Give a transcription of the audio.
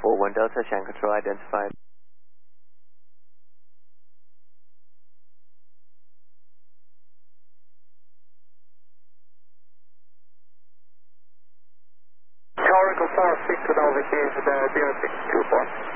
41 Delta, Shan Control identified. Tower Echo 4, speak to Delta Cage, 0624.